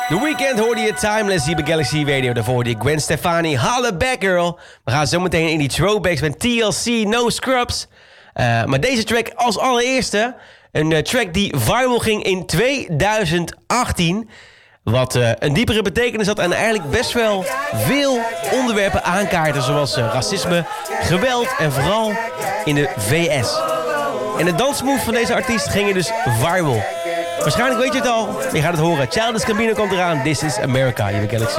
The Weeknd hoorde je Timeless hier bij Galaxy Radio. Daarvoor hoorde je Gwen Stefani, Holla Back Girl. We gaan zo meteen in die throwbacks met TLC, No Scrubs. Maar deze track als allereerste. Een track die viral ging in 2018. Wat een diepere betekenis had en eigenlijk best wel veel onderwerpen aankaarten. Zoals racisme, geweld en vooral in de VS. En de dansmove van deze artiest ging dus viral. Waarschijnlijk weet je het al, je gaat het horen. Childish Gambino komt eraan. This is America, hier bij Galaxy.